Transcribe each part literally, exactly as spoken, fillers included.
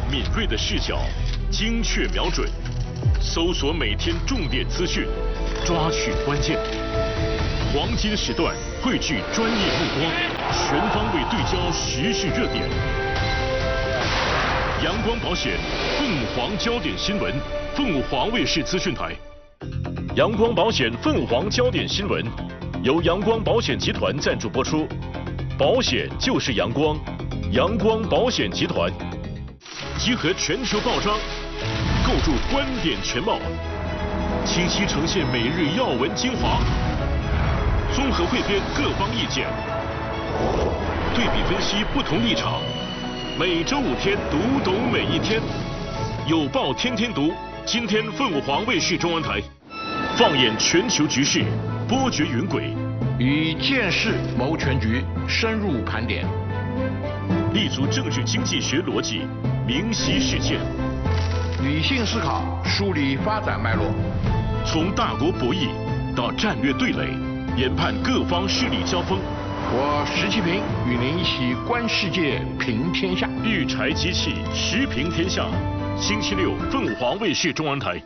敏锐的视角，精确瞄准，搜索每天重点资讯，抓取关键。黄金时段汇聚专业目光，全方位对焦时事热点。阳光保险凤凰焦点新闻，凤凰卫视资讯台。阳光保险凤凰焦点新闻由阳光保险集团赞助播出，保险就是阳光，阳光保险集团集合全球报章，构筑观点全貌，清晰呈现每日要闻精华，综合汇编各方意见，对比分析不同立场。每周五天，读懂每一天。有报天天读，今天凤凰卫视中文台，放眼全球局势，波谲云轨， 以见识谋全局，深入盘点， 立足政治经济学逻辑，明晰事件， 理性思考，梳理发展脉络， 从大国博弈到战略对垒，研判各方势力交锋。 我石其平与您一起观世界，平天下。 育才机器，时平天下。星期六，凤凰卫视中文台。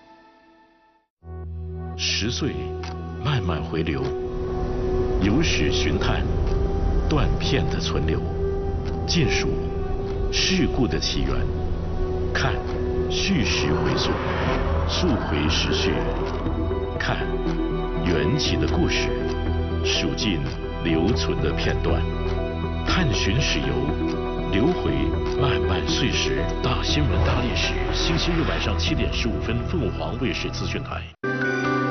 十岁，慢慢回流，有史寻探，断片的存留，见数事故的起源，看叙事回溯，溯回时序，看缘起的故事，数尽留存的片段，探寻史游，留回漫漫岁时。大新闻大历史，星期日晚上七点十五分，凤凰卫视资讯台。